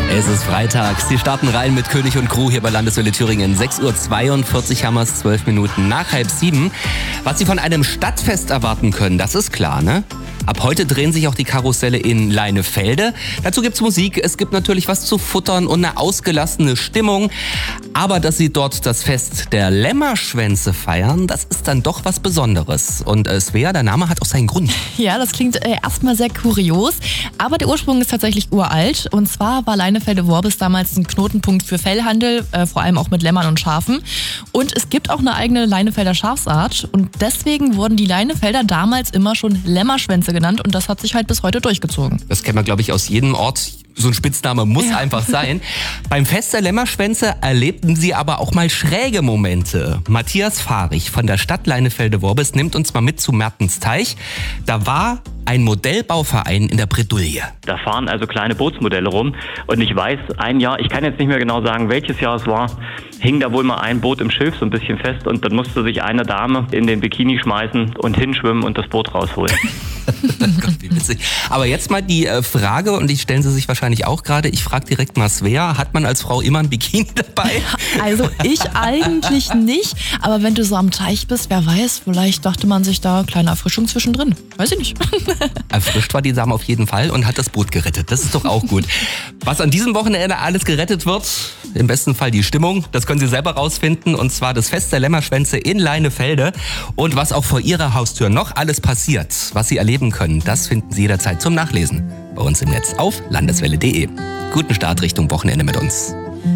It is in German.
Es ist Freitag. Sie starten rein mit König und Crew hier bei Landeswelle Thüringen. 6.42 Uhr haben wir es, 12 Minuten nach 6:30. Was Sie von einem Stadtfest erwarten können, das ist klar, ne? Ab heute drehen sich auch die Karusselle in Leinefelde. Dazu gibt's Musik, es gibt natürlich was zu futtern und eine ausgelassene Stimmung. Aber dass sie dort das Fest der Lämmerschwänze feiern, das ist dann doch was Besonderes. Und Svea, der Name hat auch seinen Grund. Ja, das klingt erstmal sehr kurios, aber der Ursprung ist tatsächlich uralt. Und zwar war Leinefelde-Worbis damals ein Knotenpunkt für Fellhandel, vor allem auch mit Lämmern und Schafen. Und es gibt auch eine eigene Leinefelder Schafsart. Und deswegen wurden die Leinefelder damals immer schon Lämmerschwänze genannt. Und das hat sich halt bis heute durchgezogen. Das kennt man, glaube ich, aus jedem Ort. So ein Spitzname muss einfach sein. Beim Fest der Lämmerschwänze erlebten sie aber auch mal schräge Momente. Matthias Fahrich von der Stadt Leinefelde-Worbis nimmt uns mal mit zu Mertensteich. Da war ein Modellbauverein in der Bredouille. Da fahren also kleine Bootsmodelle rum und ich weiß, ein Jahr, ich kann jetzt nicht mehr genau sagen, welches Jahr es war, hing da wohl mal ein Boot im Schilf so ein bisschen fest und dann musste sich eine Dame in den Bikini schmeißen und hinschwimmen und das Boot rausholen. Gott, wie witzig. Aber jetzt mal die Frage, und die stellen Sie sich wahrscheinlich auch gerade, ich frage direkt mal Svea, hat man als Frau immer ein Bikini dabei? Also ich eigentlich nicht, aber wenn du so am Teich bist, wer weiß, vielleicht dachte man sich da kleine Erfrischung zwischendrin. Weiß ich nicht. Erfrischt war die Dame auf jeden Fall und hat das Boot gerettet. Das ist doch auch gut. Was an diesem Wochenende alles gerettet wird, im besten Fall die Stimmung, das können Sie selber rausfinden, und zwar das Fest der Lämmerschwänze in Leinefelde. Und was auch vor Ihrer Haustür noch alles passiert, was Sie erleben können, das finden Sie jederzeit zum Nachlesen bei uns im Netz auf landeswelle.de. Guten Start Richtung Wochenende mit uns.